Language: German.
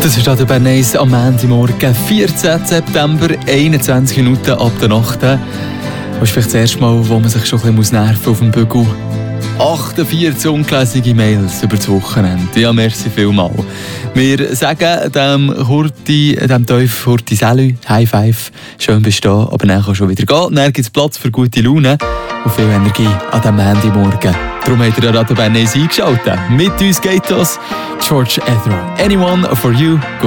Das ist der Bernays am Montagmorgen, 14. September, 21 Minuten ab der Nacht. Das ist vielleicht das erste Mal, wo man sich schon ein bisschen nerven auf dem Bügel. 48 ungelesene Mails über das Wochenende. Ja, merci vielmals. Wir sagen dem Teufel Hurti Salü, High Five, schön bestehen, aber dann kann schon wieder gehen. Dann gibt es Platz für gute Laune und viel Energie an diesem Montagmorgen. Darum habt ihr Radio Bernays eingeschaltet. Mit uns geht das. George Ezra. Anyone for you. Good